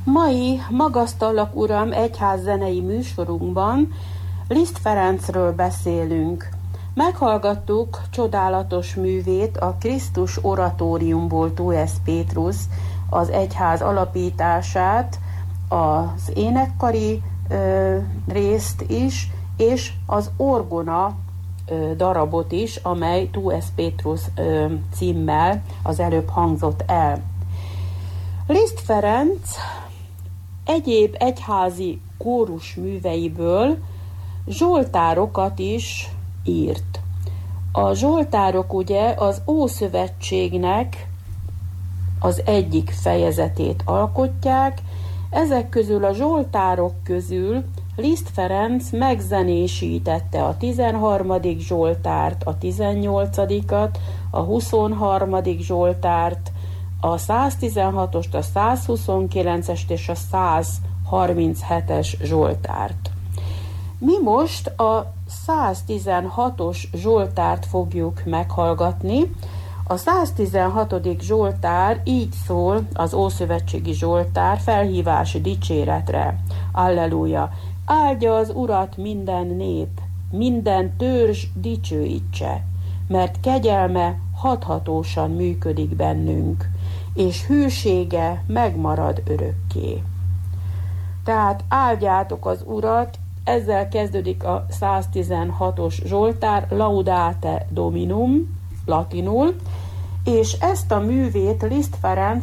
Mai Magasztalak Uram egyházzenei műsorunkban Liszt Ferencről beszélünk. Meghallgattuk csodálatos művét, a Krisztus oratóriumból Tóth Pétrusz, az egyház alapítását, az énekkari részt is, és az orgona darabot is, amely Tóth Pétrusz címmel az előbb hangzott el. Liszt Ferenc egyéb egyházi kórus műveiből zsoltárokat is írt. A zsoltárok ugye az Ószövetségnek az egyik fejezetét alkotják, ezek közül a zsoltárok közül Liszt Ferenc megzenésítette a 13. zsoltárt, a 18-at, a 23. zsoltárt, a 116-ost, a 129-est és a 137-es zsoltárt. Mi most a 116-os zsoltárt fogjuk meghallgatni. A 116. zsoltár így szól, az ószövetségi zsoltár, felhívás dicséretre. Alleluja! Áldja az Urat minden nép, minden törzs dicsőítse, mert kegyelme hathatósan működik bennünk, és hűsége megmarad örökké. Tehát áldjátok az Urat, ezzel kezdődik a 116-os zsoltár, Laudate Dominum, latinul, és ezt a művét Liszt Ferenc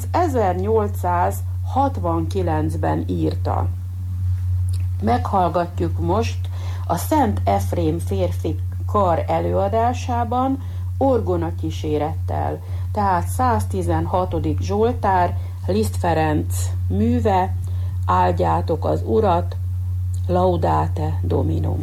1869-ben írta. Meghallgatjuk most a Szent Efrém férfi kar előadásában, orgona kísérettel. Tehát 116. zsoltár, Liszt Ferenc műve, áldjátok az Urat, Laudate Dominum.